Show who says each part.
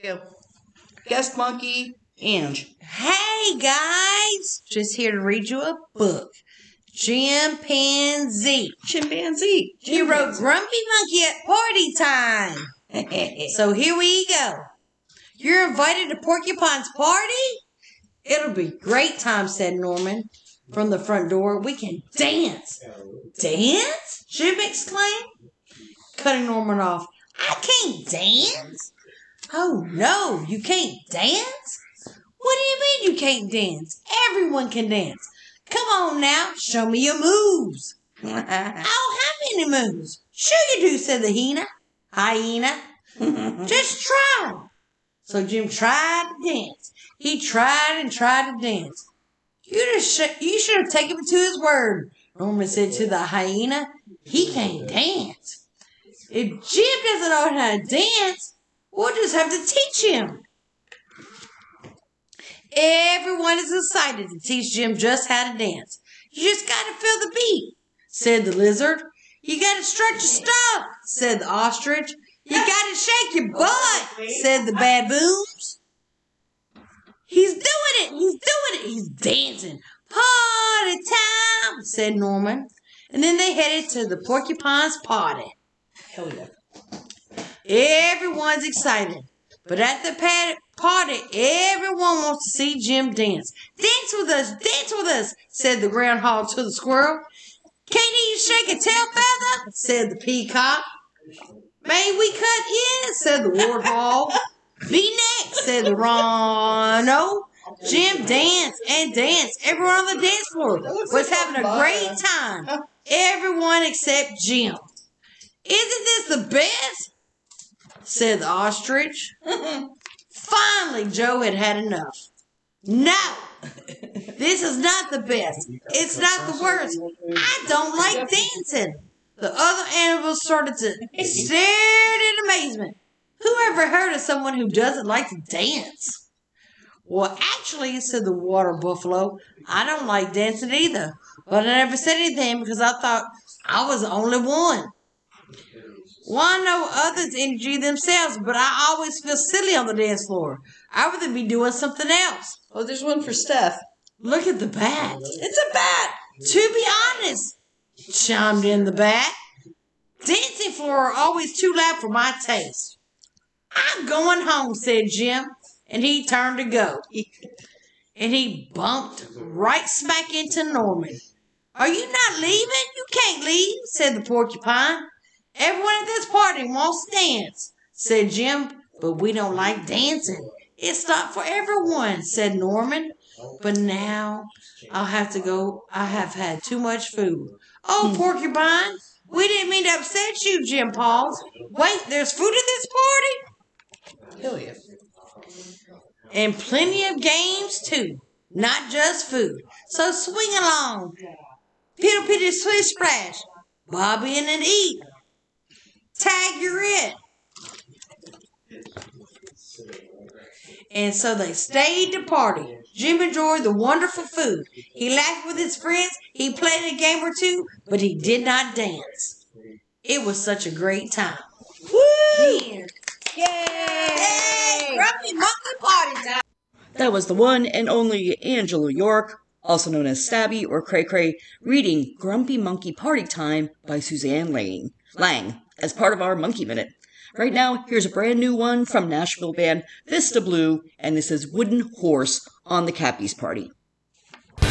Speaker 1: Go. Guest monkey, Ange.
Speaker 2: Hey guys, just here to read you a book. Chimpanzee.
Speaker 1: Chimpanzee.
Speaker 2: He wrote Grumpy Monkey at Party Time. So here we go. You're invited to Porcupine's party? It'll be great time, said Norman. From the front door, we can dance. Dance? Jim exclaimed, cutting Norman off. I can't dance. Oh no, you can't dance? What do you mean you can't dance? Everyone can dance. Come on now, show me your moves. Oh, how many moves? Sure you do, said the hyena. Just try. So Jim tried to dance. He tried and tried to dance. You should have taken him to his word, Norman said to the hyena. He can't dance. If Jim doesn't know how to dance, we'll just have to teach him. Everyone is excited to teach Jim just how to dance. You just got to feel the beat, said the lizard. You got to stretch your stomach, said the ostrich. You got to shake your butt, said the baboons. He's doing it. He's dancing. Party time, said Norman. And then they headed to the porcupine's party.
Speaker 1: Hell yeah.
Speaker 2: Everyone's excited. But at the party, everyone wants to see Jim dance. Dance with us, said the groundhog to the squirrel. Can't you shake a tail feather, said the peacock. May we cut in, said the warthog. Be next, said the rhino. Jim danced and danced. Everyone on the dance floor was having a great time. Everyone except Jim. Isn't this the best? Said the ostrich. Finally, Joe had had enough. No, this is not the best. It's not the worst. I don't like dancing. The other animals started to stare in amazement. Who ever heard of someone who doesn't like to dance? Well, actually, said the water buffalo, I don't like dancing either. But I never said anything because I thought I was the only one. Well, I know others enjoy themselves, but I always feel silly on the dance floor. I'd rather be doing something else.
Speaker 1: Oh, there's one for Steph.
Speaker 2: Look at the bat.
Speaker 1: It's a bat.
Speaker 2: To be honest, chimed in the bat, dancing floor are always too loud for my taste. I'm going home, said Jim, and he turned to go. And he bumped right smack into Norman. Are you not leaving? You can't leave, said the porcupine. Everyone at this party wants to dance, said Jim, but we don't like dancing. It's not for everyone, said Norman. But now I'll have to go. I have had too much food. Oh, porcupine, we didn't mean to upset you, Jim paused. Wait, there's food at this party?
Speaker 1: Hell yeah.
Speaker 2: And plenty of games, too. Not just food. So swing along. Piddle pitty splish splash. Bob in and eat. Tag, you're it. And so they stayed to party. Jim enjoyed the wonderful food. He laughed with his friends. He played a game or two, but he did not dance. It was such a great time.
Speaker 1: Woo!
Speaker 2: Yay!
Speaker 1: Grumpy Monkey Party Time.
Speaker 3: That was the one and only Angela York, also known as Stabby or Cray Cray, reading Grumpy Monkey Party Time by Suzanne Lang, as part of our Monkey Minute. Right now, here's a brand new one from Nashville band Vista Blue, and this is Wooden Horse on the Cappies Party.